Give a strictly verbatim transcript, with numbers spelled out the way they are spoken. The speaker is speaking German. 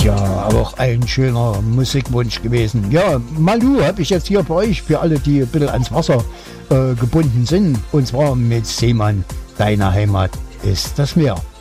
Tja, aber auch ein schöner Musikwunsch gewesen. Ja, Malu habe ich jetzt hier bei euch für alle, die ein bisschen ans Wasser äh, gebunden sind. Und zwar mit Seemann, deine Heimat ist das Meer.